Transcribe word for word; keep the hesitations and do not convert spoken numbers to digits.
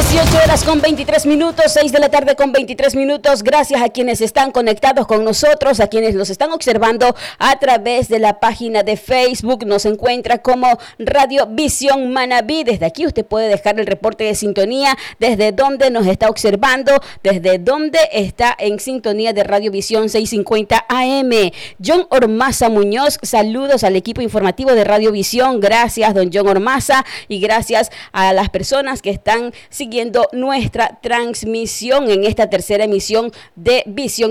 dieciocho horas con veintitrés minutos, seis de la tarde con veintitrés minutos. Gracias a quienes están conectados con nosotros, a quienes los están observando a través de la página de Facebook. Nos encuentra como Radio Visión Manabí. Desde aquí usted puede dejar el reporte de sintonía, desde dónde nos está observando, desde dónde está en sintonía de Radio Visión seiscientos cincuenta A M. John Ormaza Muñoz, saludos al equipo informativo de Radio Visión. Gracias, don John Ormaza, y gracias a las personas que están siguiendo nuestra transmisión en esta tercera emisión de Visión